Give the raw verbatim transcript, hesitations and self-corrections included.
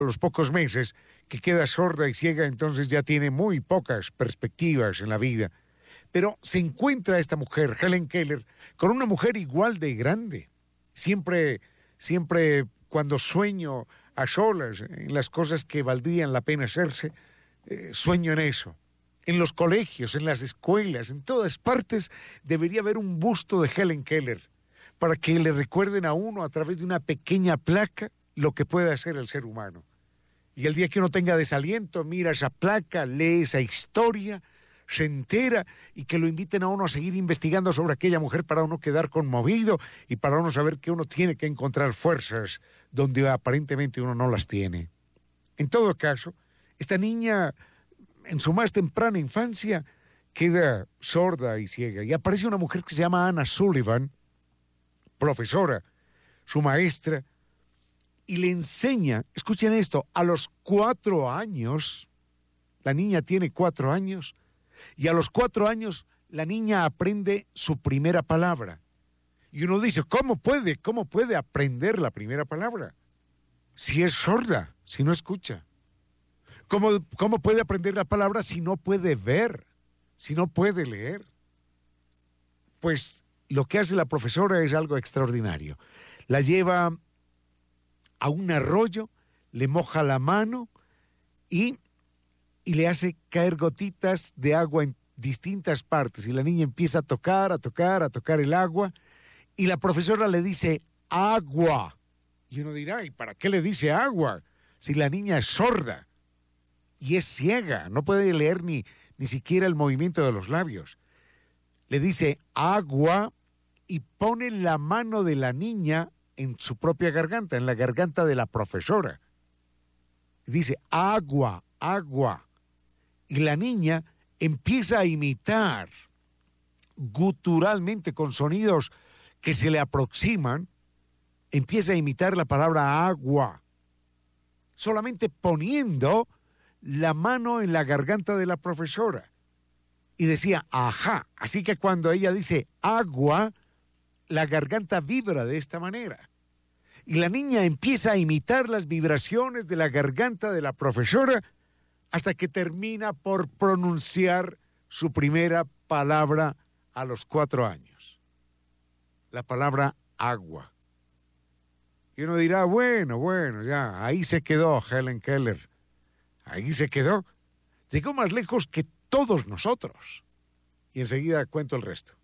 A los pocos meses que queda sorda y ciega, entonces ya tiene muy pocas perspectivas en la vida. Pero se encuentra esta mujer, Helen Keller, con una mujer igual de grande. Siempre, siempre cuando sueño a solas en las cosas que valdrían la pena hacerse, eh, sueño en eso. En los colegios, en las escuelas, en todas partes debería haber un busto de Helen Keller para que le recuerden a uno a través de una pequeña placa lo que puede hacer el ser humano. Y el día que uno tenga desaliento, mira esa placa, lee esa historia, se entera y que lo inviten a uno a seguir investigando sobre aquella mujer para uno quedar conmovido y para uno saber que uno tiene que encontrar fuerzas donde aparentemente uno no las tiene. En todo caso, esta niña en su más temprana infancia queda sorda y ciega y aparece una mujer que se llama Anna Sullivan, profesora, su maestra, y le enseña, escuchen esto, a los cuatro años, la niña tiene cuatro años, y a los cuatro años la niña aprende su primera palabra. Y uno dice, ¿cómo puede, cómo puede aprender la primera palabra? Si es sorda, si no escucha. ¿Cómo, cómo puede aprender la palabra si no puede ver, si no puede leer? Pues lo que hace la profesora es algo extraordinario. La lleva a un arroyo, le moja la mano y, y le hace caer gotitas de agua en distintas partes. Y la niña empieza a tocar, a tocar, a tocar el agua. Y la profesora le dice, agua. Y uno dirá, ¿y para qué le dice agua? Si la niña es sorda y es ciega, no puede leer ni, ni siquiera el movimiento de los labios. Le dice agua y pone la mano de la niña en su propia garganta, en la garganta de la profesora. Dice, agua, agua. Y la niña empieza a imitar guturalmente con sonidos que se le aproximan, empieza a imitar la palabra agua, solamente poniendo la mano en la garganta de la profesora. Y decía, ajá. Así que cuando ella dice agua, la garganta vibra de esta manera. Y la niña empieza a imitar las vibraciones de la garganta de la profesora hasta que termina por pronunciar su primera palabra a los cuatro años. La palabra agua. Y uno dirá, bueno, bueno, ya, ahí se quedó Helen Keller. Ahí se quedó. Llegó más lejos que todos nosotros. Y enseguida cuento el resto.